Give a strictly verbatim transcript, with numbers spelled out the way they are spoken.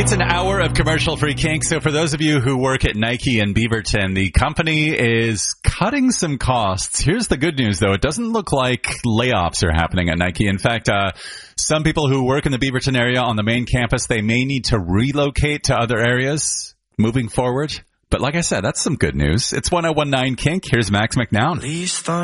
It's an hour of commercial-free kink. So for those of you who work at Nike in Beaverton, the company is cutting some costs. Here's the good news, though. It doesn't look like layoffs are happening at Nike. In fact, uh, some people who work in the Beaverton area on the main campus, they may need to relocate to other areas moving forward. But like I said, that's some good news. It's one oh one nine Kink. Here's Max McNown.